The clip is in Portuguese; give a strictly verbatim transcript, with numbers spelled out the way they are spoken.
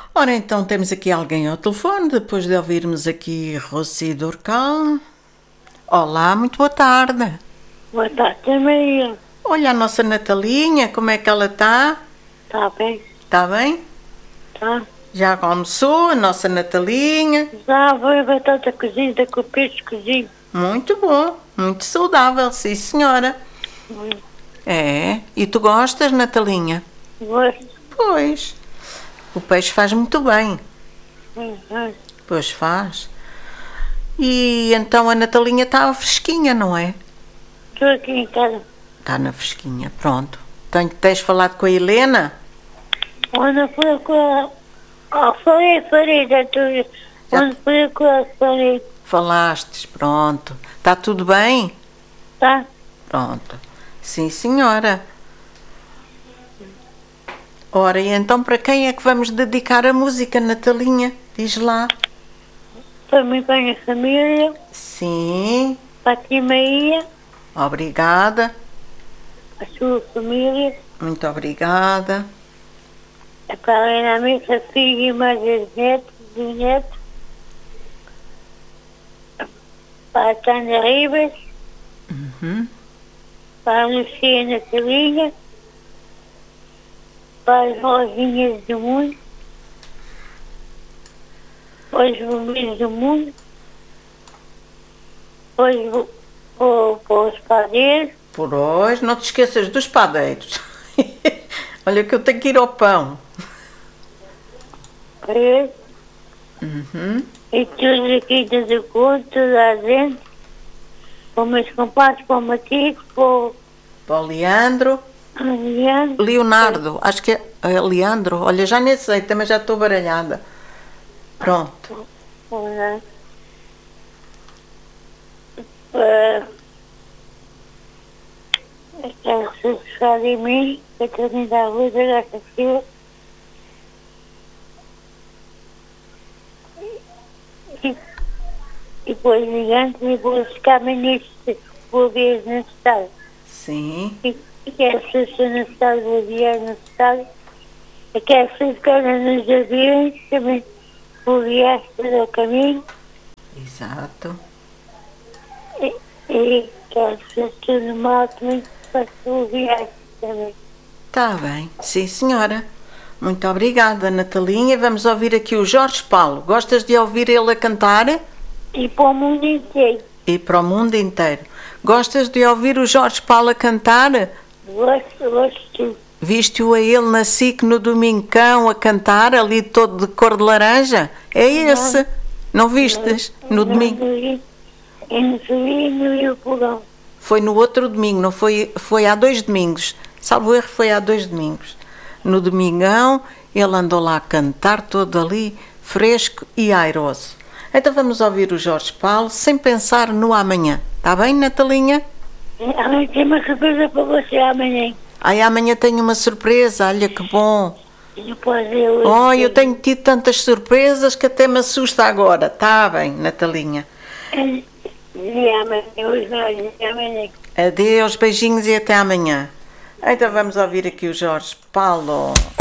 Ora, então temos aqui alguém ao telefone, depois de ouvirmos aqui Rossi Durcal. Olá, muito boa tarde. Boa tarde, Maria. Olha a nossa Natalinha, como é que ela está? Está bem? Está bem? Está. Já almoçou a nossa Natalinha? Já foi a batata cozida com o peixe cozido. Muito bom, muito saudável, sim senhora. Hum. É, e tu gostas, Natalinha? Gosto. Pois, o peixe faz muito bem. Uhum. Pois faz. E então a Natalinha está fresquinha, não é? Estou aqui em casa. Está na fresquinha, pronto. Tenho, tens falado com a Helena? Onde foi com a... Ah, falei, falei, já estou... Já- Onde foi com a... Falei, Falastes, pronto. Está tudo bem? tá? Pronto. Sim, senhora. Ora, e então para quem é que vamos dedicar a música, Natalinha? Diz lá. Para mim, para a minha família, Sim, para a tia Maria, obrigada. a sua família, Muito obrigada. a para a Helena Amiga, a filha e mais os netos, os netos, para a Tânia Ribas, Uhum. para a Lucia Natalinha, para as Rosinhas do Mundo, para os bombeiros do mundo, para os, bo- para, para os padeiros, Por hoje, não te esqueças dos padeiros. Olha que eu tenho que ir ao pão. para eles, Uhum. e todos aqui do conto, toda a gente, para os meus compadres, para o Matico, para o Para o Leandro. Leandro, Leonardo, acho que é é Leandro. Olha, já nem sei, também já estou baralhada. Pronto. para, para aquela que se faz em mim, Catarina da Rua da Graça Silva, e e depois gigantes e depois caministas por vez necessário. Sim, E e quer ser necessário, vou vier necessário. E quer ser ficar nos aviões, também vou vier pelo caminho. exato. E, e quer ser tudo mal também, para vou vier também. Está bem, sim senhora. Muito obrigada, Natalinha. Vamos ouvir aqui o Jorge Paulo. Gostas de ouvir ele a cantar? E para o mundo inteiro. E para o mundo inteiro. Gostas de ouvir o Jorge Paulo a cantar? Gosto, gosto. Viste-o a ele na S I C no Domingão a cantar, ali todo de cor de laranja? É esse. Não vistes? No domingo. E no Rio, no Rio Pulão. Foi no outro domingo, não foi? Foi há dois domingos. Salvo erro, foi há dois domingos. No Domingão, ele andou lá a cantar, todo ali, fresco e airoso. Então vamos ouvir o Jorge Paulo, sem pensar no amanhã. Está bem, Natalinha? Amanhã tem uma surpresa para você amanhã. Ai, amanhã tenho uma surpresa, olha que bom. Não pode ser hoje. Oh, eu tenho tido tantas surpresas que até me assusta agora. Está bem, Natalinha. E amanhã, hoje não, e amanhã. Adeus, beijinhos e até amanhã. Então vamos ouvir aqui o Jorge Paulo.